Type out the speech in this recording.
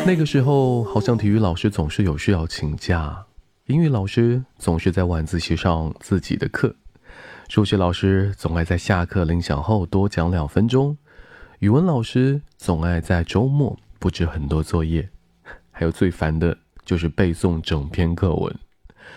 那个时候好像体育老师总是有事要请假，英语老师总是在晚自习上自己的课，数学老师总爱在下课铃响后多讲2分钟，语文老师总爱在周末布置很多作业，还有最烦的就是背诵整篇课文。